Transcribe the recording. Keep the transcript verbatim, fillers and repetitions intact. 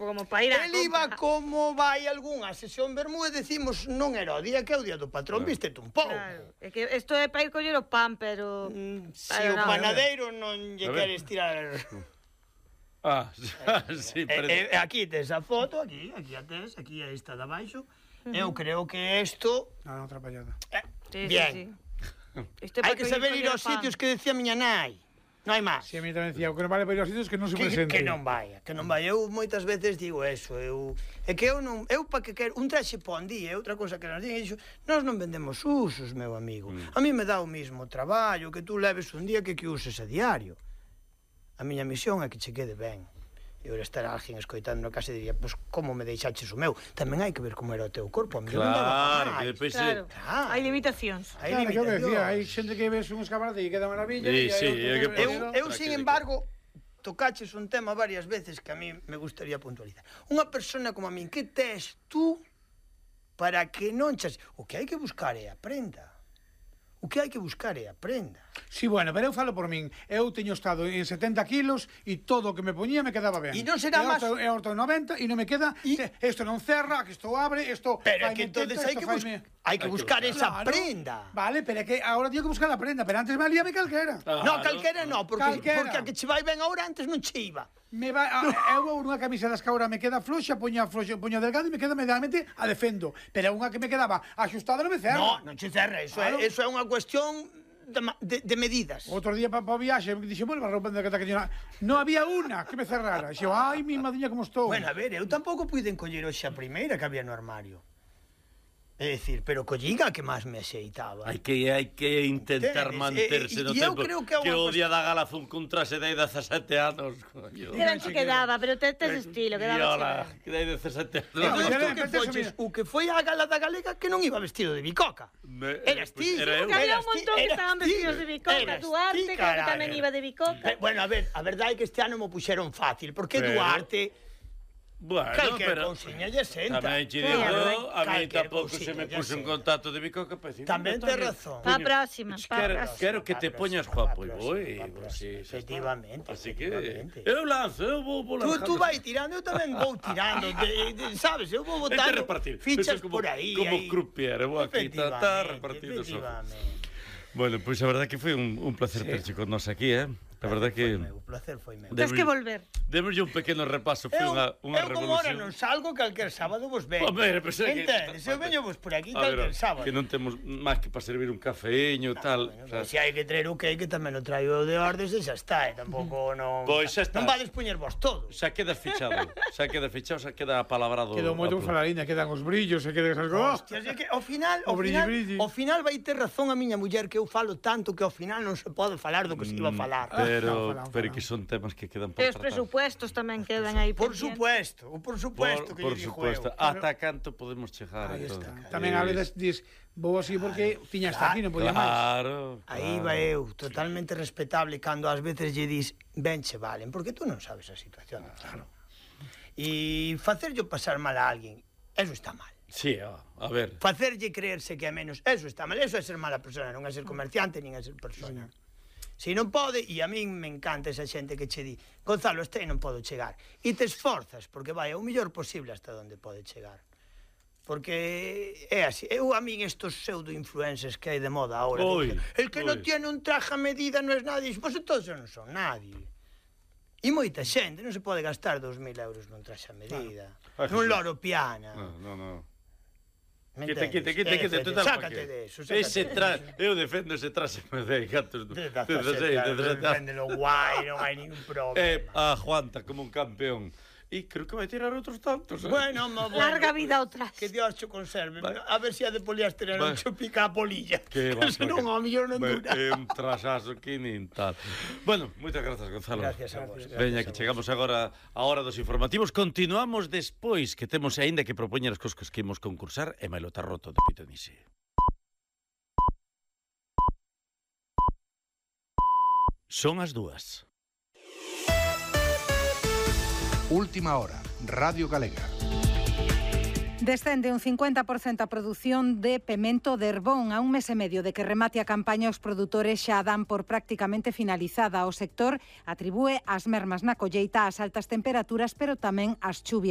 pouco como para ir a El iba como vai algunha sesión vermú e decimos non era o día que é o día do patrón, vístete un pouco. Claro, é que isto é para ir coller o pan, pero... Se o panadeiro non lle queres tirar... Ah, sí, pero... Aquí tes a foto, aquí, aquí a tes, aquí a esta de abaixo. Eu creo que isto... Non, non, trapallada. Bien. Hai que saber ir aos sitios que decía miña nai. Non hai máis. Si, a mí tamén decía, o que non vale para ir aos sitios que non se Que, presente. que non vaya, que non vaya. Eu moitas veces digo eso, eu... É que eu non... Eu pa que quero... Un traxe pa un día, outra cosa que nos digan, dixo, nós non vendemos usos, meu amigo. Mm. A mí me dá o mismo traballo que tú leves un día que que uses a diario. A miña misión é que che quede ben. E ora estar alguén escoitando na casa e diría, pois, pues, como me deixaches o meu? Tamén hai que ver como era o teu corpo. A mí claro, non daba que depois... Claro, claro. Hai limitacións. Hai claro, limitacións. Que decía, hai xente que ves un escaparate e queda maravilla. Sí, e sí, hai que... Eu, eu, sin embargo, tocaches un tema varias veces que a mí me gustaría puntualizar. Unha persona como a min, que tes tú para que non chas... O que hai que buscar é a prenda. O que hai que buscar é a prenda. Sí, bueno, pero eu falo por min. Eu teño estado en setenta kilos e todo o que me poñía me quedaba ben. E non será máis... E ahora estou en noventa e non me queda... Isto non cerra, que isto abre, isto... Pero é que entonces hai que, bus... hai que buscar esa prenda. Vale, pero é que agora teño que buscar a prenda, pero antes valíame calquera. No, calquera non, porque a que che vai ben agora antes non che iba. Me va, eu vou nunha camisa das que agora me queda floxa, poño floxa, poño delgado e me queda medianamente a defendo. Pero unha que me quedaba axustada non me cerra. No, non che cerra, eso é, eso é unha cuestión de, de, de medidas. Outro día para pa viaxe, dixo, bueno, a roupa de que teña, non había unha que me cerrara. Dixo, ai, mi madriña como estou. Bueno, a ver, eu tampouco puiden coller hoxe a primeira que había no armario. É dicir, pero colliga que máis me axeitaba. Hai que hai que intentar manterse no tempo. Que o día da Galazón con traxe de dezasete anos. Quedan que quedaba, pero tes estilo, quedaba che dai dezasete anos. O que foi a gala da Galega que non iba vestido de bicoca. Eras ti. Porque había un montón que estaban vestidos de bicoca. Duarte, que tamén iba de bicoca. Bueno, a ver, a verdade é que este ano mo puxeron fácil, porque Duarte... Bueno, calquer pero... cousiña lle senta. Tamén che digo, a mí tampouco se me puxo en contacto de bicoca. Tamén ten razón. Pa próxima, pa próxima. Quero que te poñas guapo, e voi. Efectivamente. Así que eu lanzo, eu vou lanzando. Tú vai tirando, eu tamén vou tirando. Sabes, eu vou botando fichas por aí. Como croupier, eu vou aquí, está repartindo os ojos. Bueno, pois a verdade que foi un placer terche con nós aquí, eh? A verdade que... O placer foi meu. Tens que volver. Démoslle un pequeno repaso, foi unha revolución. Eu como ahora non salgo, calquer sábado vos venho. Entendes? Eu veño vos por aquí calquer sábado. Que non temos máis que para servir un cafeíño e tal. Se hai que traer o que que tamén o traio de ordes e xa está, e tampouco non... Pois xa está. Non vades poñer vos todo. Xa queda fichado, xa queda fichado, xa queda apalabrado. Quedou moito falarina, quedan os brillos, e quedan esas cosas. Hostias, é que ao final, ao final, ao final vai ter razón a miña muller que eu falo tanto que ao final non se pode falar do que se iba a falar. Pero, pero que son temas que quedan por tratar. E os presupuestos tamén quedan aí. Por supuesto, o por supuesto que lle dixo eu. Ata canto podemos chegar. Tamén a veces dis, vou así porque tiña hasta aquí, non podía máis. Claro. Aí va eu, totalmente respetable, cando ás veces lle dis, benche valen, porque tú non sabes a situación. Claro. E facerlle pasar mal a alguén, eso está mal. Sí, a ver. Facerlle creerse que é menos, eso está mal, eso é ser mala persona, non é ser comerciante, nin é ser persona. Se non pode, e a min me encanta esa xente que che di, Gonzalo, este non podo chegar. E te esforzas, porque vai o mellor posible hasta onde pode chegar. Porque é así. Eu a min estos pseudo-influencers que hai de moda ahora, el que non tiene un traje a medida non é nadie, pois todos non son nadie. E moita xente non se pode gastar dos mil euros nun traxe a medida, nun loro piana. Non, non, non. Quite, quite, quite, quite, tú sácate de eso, sácate ese tra... Eu defendo ese traxe de cantos... Deféndelo guai, non hai ningún problema. Eh, a Juanta como un campeón. E creo que vai tirar outros tantos, eh? Bueno, ma bueno. Larga vida outras. Que Dios cho conserve. A ver se a de poliéster non cho pica a polilla. Que va, se non, ao mellor non dura. É un trasazo que nin tal. Bueno, moitas grazas, Gonzalo. Gracias a vos. Veña, que chegamos agora a hora dos informativos. Continuamos despois, que temos aínda que propoñer as cosas que imos concursar e Mailota Roto de Pitonise. Son as dúas. Última hora, Radio Galega. Descende un cincuenta por cento a produción de pemento de Herbón. A un mes e medio de que remate a campaña, os produtores xa dan por prácticamente finalizada. O sector atribúe as mermas na colleita ás altas temperaturas, pero tamén ás chuvias.